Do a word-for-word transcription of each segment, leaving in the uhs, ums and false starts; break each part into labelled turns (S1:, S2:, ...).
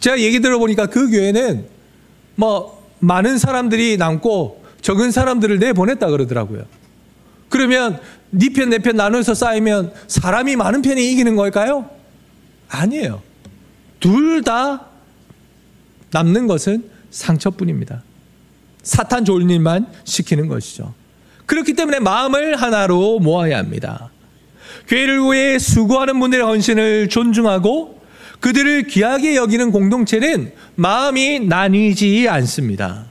S1: 제가 얘기 들어보니까 그 교회는 뭐 많은 사람들이 남고 적은 사람들을 내보냈다 그러더라고요. 그러면 네 편 내 편 나눠서 쌓이면 사람이 많은 편이 이기는 걸까요? 아니에요. 둘 다 남는 것은 상처뿐입니다. 사탄 좋은 일만 시키는 것이죠. 그렇기 때문에 마음을 하나로 모아야 합니다. 교회를 위해 수고하는 분들의 헌신을 존중하고 그들을 귀하게 여기는 공동체는 마음이 나뉘지 않습니다.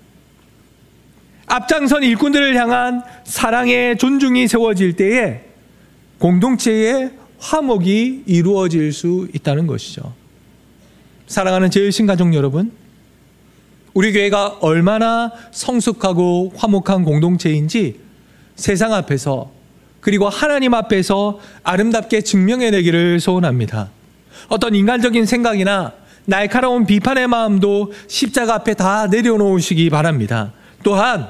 S1: 앞장선 일꾼들을 향한 사랑의 존중이 세워질 때에 공동체의 화목이 이루어질 수 있다는 것이죠. 사랑하는 제일신 가족 여러분, 우리 교회가 얼마나 성숙하고 화목한 공동체인지 세상 앞에서 그리고 하나님 앞에서 아름답게 증명해내기를 소원합니다. 어떤 인간적인 생각이나 날카로운 비판의 마음도 십자가 앞에 다 내려놓으시기 바랍니다. 또한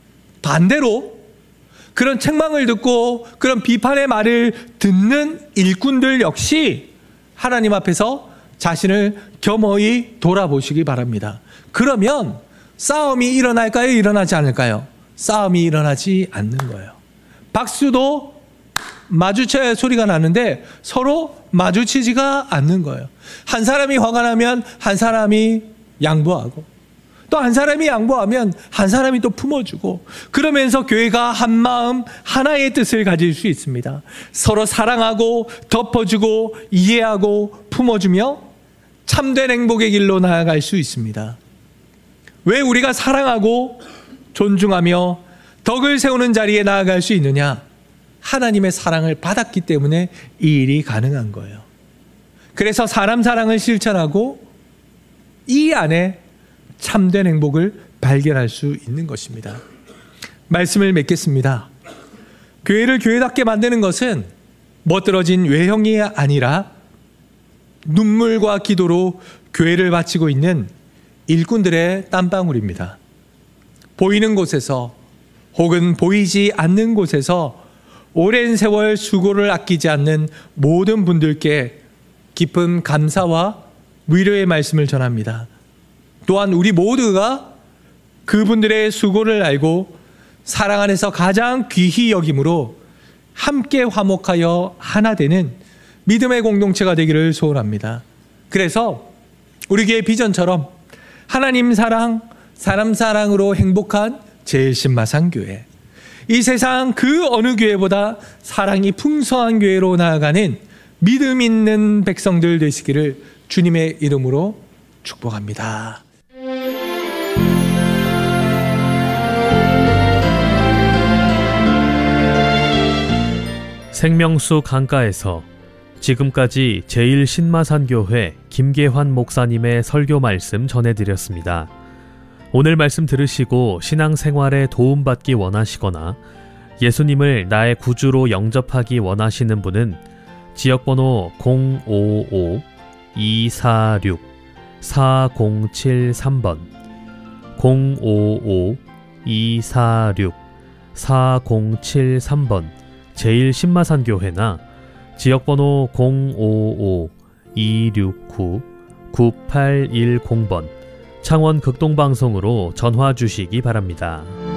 S1: 반대로 그런 책망을 듣고 그런 비판의 말을 듣는 일꾼들 역시 하나님 앞에서 자신을 겸허히 돌아보시기 바랍니다. 그러면 싸움이 일어날까요? 일어나지 않을까요? 싸움이 일어나지 않는 거예요. 박수도 마주쳐야 소리가 나는데 서로 마주치지가 않는 거예요. 한 사람이 화가 나면 한 사람이 양보하고 또 한 사람이 양보하면 한 사람이 또 품어주고 그러면서 교회가 한 마음 하나의 뜻을 가질 수 있습니다. 서로 사랑하고 덮어주고 이해하고 품어주며 참된 행복의 길로 나아갈 수 있습니다. 왜 우리가 사랑하고 존중하며 덕을 세우는 자리에 나아갈 수 있느냐? 하나님의 사랑을 받았기 때문에 이 일이 가능한 거예요. 그래서 사람 사랑을 실천하고 이 안에 참된 행복을 발견할 수 있는 것입니다. 말씀을 맺겠습니다. 교회를 교회답게 만드는 것은 멋들어진 외형이 아니라 눈물과 기도로 교회를 바치고 있는 일꾼들의 땀방울입니다. 보이는 곳에서 혹은 보이지 않는 곳에서 오랜 세월 수고를 아끼지 않는 모든 분들께 깊은 감사와 위로의 말씀을 전합니다. 또한 우리 모두가 그분들의 수고를 알고 사랑 안에서 가장 귀히 여김으로 함께 화목하여 하나 되는 믿음의 공동체가 되기를 소원합니다. 그래서 우리 교회 비전처럼 하나님 사랑, 사람 사랑으로 행복한 제일신마산교회, 이 세상 그 어느 교회보다 사랑이 풍성한 교회로 나아가는 믿음 있는 백성들 되시기를 주님의 이름으로 축복합니다.
S2: 생명수 강가에서 지금까지 제일신마산교회 김계환 목사님의 설교 말씀 전해드렸습니다. 오늘 말씀 들으시고 신앙생활에 도움받기 원하시거나 예수님을 나의 구주로 영접하기 원하시는 분은 지역번호 공오오 이사육 사공칠삼 번 공오오 이사육 사공칠삼 번 제일신마산교회나 지역번호 공오오 이육구 구팔일공 번 창원 극동방송으로 전화 주시기 바랍니다.